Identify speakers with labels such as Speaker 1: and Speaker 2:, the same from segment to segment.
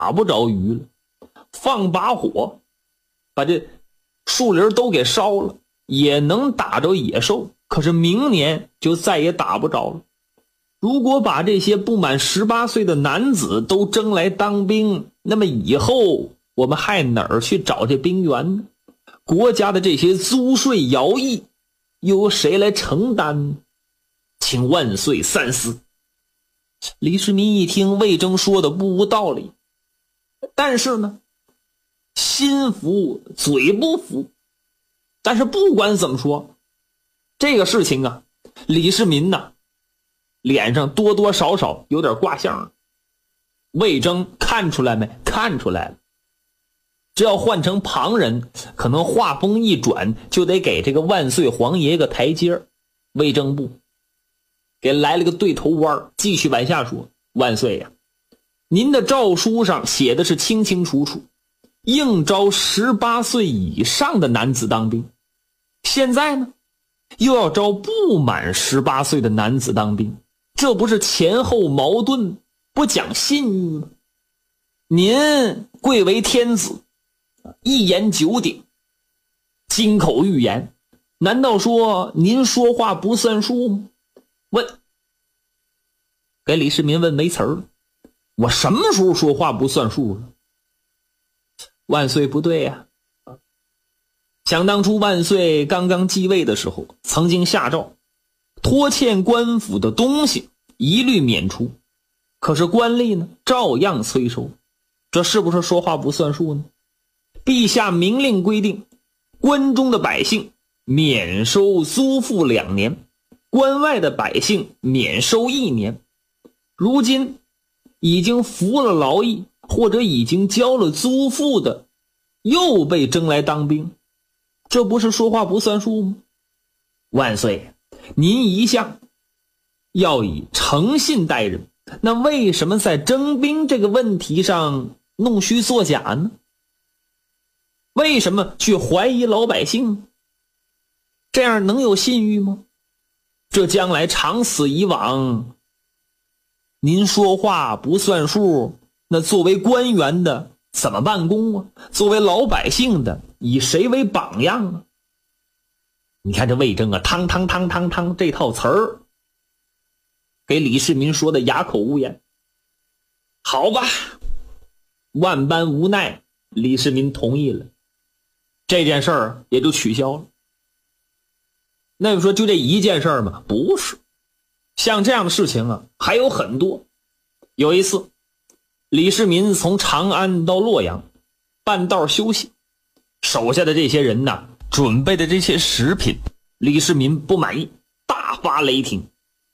Speaker 1: 打不着鱼了，放把火把这树林都给烧了，也能打着野兽，可是明年就再也打不着了。如果把这些不满18岁的男子都征来当兵，那么以后我们还哪儿去找这兵源呢？国家的这些租税徭役又由谁来承担呢？请万岁三思。李世民一听魏征说的不无道理，但是呢，心服嘴不服。但是不管怎么说，这个事情啊，李世民呢，脸上多多少少有点挂相了。魏征看出来没？看出来了。这要换成旁人，可能话锋一转就得给这个万岁皇爷个台阶。魏征不，给来了个对头弯，继续往下说：万岁呀，您的诏书上写的是清清楚楚，应招18岁以上的男子当兵。现在呢，又要招不满18岁的男子当兵，这不是前后矛盾，不讲信誉吗？您贵为天子，一言九鼎，金口玉言，难道说您说话不算数吗？问，给李世民问没词儿了。我什么时候说话不算数了？万岁不对呀。想当初万岁刚刚继位的时候，曾经下诏拖欠官府的东西一律免除，可是官吏呢照样催收，这是不是说话不算数呢？陛下明令规定，关中的百姓免收租赋2年，关外的百姓免收1年。如今已经服了劳役或者已经交了租赋的，又被征来当兵，这不是说话不算数吗？万岁，您一向要以诚信待人，那为什么在征兵这个问题上弄虚作假呢？为什么去怀疑老百姓？这样能有信誉吗？这将来长此以往，您说话不算数，那作为官员的怎么办公啊？作为老百姓的以谁为榜样啊？你看这魏征啊，汤汤汤汤汤这套词儿给李世民说的哑口无言。好吧，万般无奈，李世民同意了，这件事儿也就取消了。那你说就这一件事吗？不是，像这样的事情啊还有很多。有一次李世民从长安到洛阳，半道休息，手下的这些人呢准备的这些食品，李世民不满意，大发雷霆。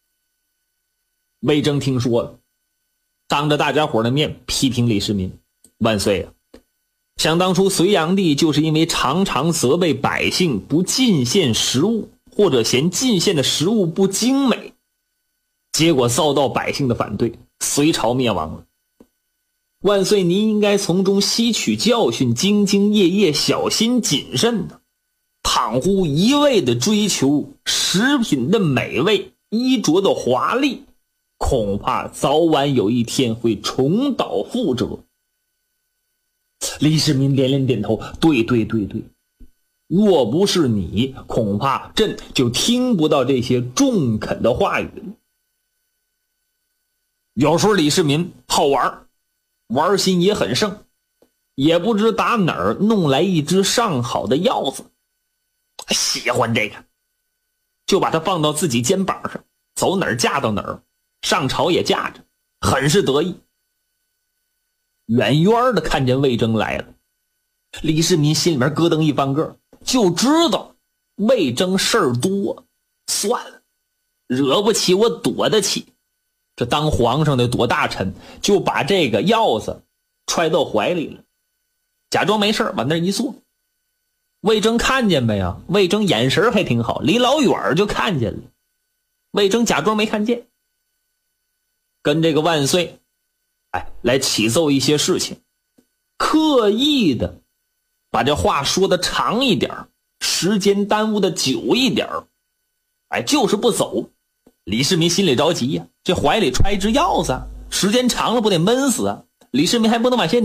Speaker 1: 魏征听说了，当着大家伙的面批评李世民：万岁啊，想当初隋炀帝就是因为常常责备百姓不进献食物，或者嫌进献的食物不精美，结果遭到百姓的反对，隋朝灭亡了。万岁您应该从中吸取教训，兢兢业业，小心谨慎的。倘乎一味的追求食品的美味，衣着的华丽，恐怕早晚有一天会重蹈覆辙。李世民连连点头，对对对对，若不是你，恐怕朕就听不到这些中肯的话语了。有时候李世民好玩，玩心也很盛，也不知打哪儿弄来一只上好的鹞子，喜欢这个，就把它放到自己肩膀上，走哪儿架到哪儿，上朝也架着，很是得意。远远的看见魏征来了，李世民心里面咯噔一翻个，就知道魏征事儿多，算了，惹不起我躲得起。这当皇上的躲大臣，就把这个鹞子揣到怀里了，假装没事往那一坐。魏征看见没有？魏征眼神还挺好，离老远就看见了。魏征假装没看见，跟这个万岁来启奏一些事情，刻意的把这话说的长一点，时间耽误的久一点，就是不走。李世民心里着急呀，这怀里揣一只鹞子，时间长了不得闷死啊？ 李世民还不能把些